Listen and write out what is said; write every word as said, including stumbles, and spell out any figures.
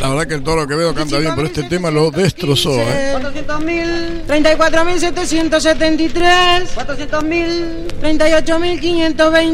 La verdad que el Toro Quevedo canta bien, pero este tema lo destrozó, ¿eh? cuatrocientos mil, treinta y cuatro mil setecientos setenta y tres, cuatrocientos mil, treinta y ocho mil quinientos veinte.